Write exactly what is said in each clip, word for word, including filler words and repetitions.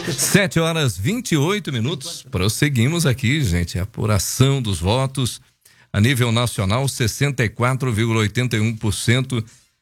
Sete horas vinte e oito minutos. Prosseguimos aqui, gente. A apuração dos votos. A nível nacional, sessenta e quatro vírgula oitenta e um por cento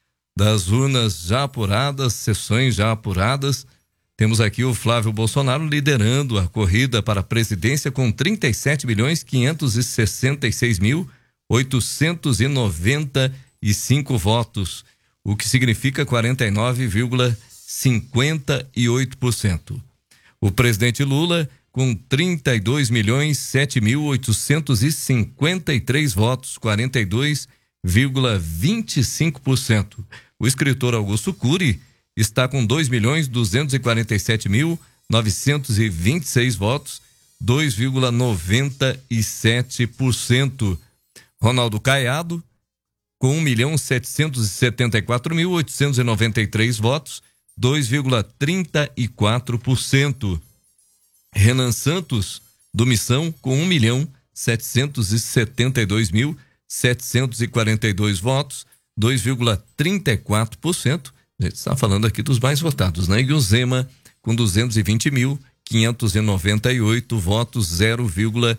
das urnas já apuradas, sessões já apuradas. Temos aqui o Flávio Bolsonaro liderando a corrida para a presidência com trinta e sete milhões quinhentos e sessenta e seis mil oitocentos e noventa e cinco votos, o que significa quarenta e nove vírgula cinquenta e oito por cento. O presidente Lula com trinta e dois milhões sete mil oitocentos e cinquenta e três votos, quarenta e dois vírgula vinte e cinco por cento. O escritor Augusto Cury está com dois milhões duzentos e quarenta e sete mil novecentos e vinte e seis votos, dois vírgula noventa e sete por cento. Ronaldo Caiado com um milhão setecentos e setenta e quatro mil oitocentos e noventa e três votos, dois vírgula trinta e quatro por cento. Renan Santos, do Missão, com um milhão setecentos e setenta e dois mil setecentos e quarenta e dois votos, dois vírgula trinta e quatro por cento. A gente está falando aqui dos mais votados, né? E o Zema, com duzentos e vinte mil quinhentos e noventa e oito votos, zero vírgula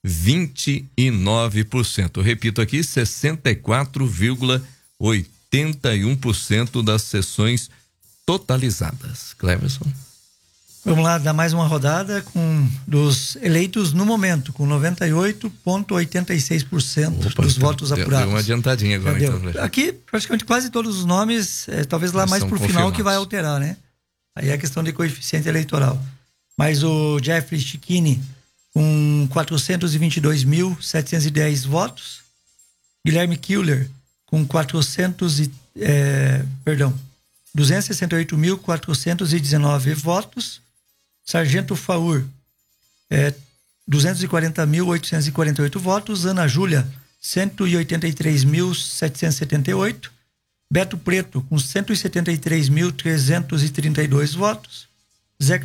vinte e nove por cento. Eu repito aqui, sessenta e quatro vírgula oitenta e um por cento das sessões totalizadas. Cleverson. Vamos lá, dar mais uma rodada com dos eleitos no momento, com noventa e oito vírgula oitenta e seis por cento Opa, dos votos deu, apurados. Deu uma adiantadinha agora. Então, aqui, praticamente quase todos os nomes, é, talvez lá mais pro final que vai alterar, né? Aí é a questão de coeficiente eleitoral. Mas o Jeffrey Chiquini, com quatrocentos e vinte e dois mil setecentos e dez votos. Guilherme Killer, com quatrocentos e, é, perdão, duzentos e sessenta e oito mil quatrocentos e dezenove votos. Sargento Faur, é, duzentos e quarenta mil oitocentos e quarenta e oito votos. Ana Júlia, cento e oitenta e três mil setecentos e setenta e oito. Beto Preto, com cento e setenta e três mil trezentos e trinta e dois votos. Zeca